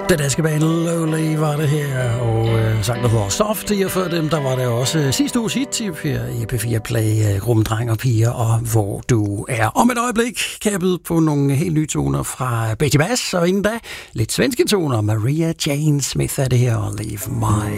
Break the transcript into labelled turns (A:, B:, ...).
A: Det danske band Lowly var det her, og sang, der hedder Soft. Og før dem, der var det også sidste uges hit her i P4 Play, gruppen Dreng og Piger, og Hvor du er. Om et øjeblik kan jeg byde på nogle helt nye toner fra Betty Bass, og inden da lidt svenske toner. Maria Jane Smith er det her, og Leave My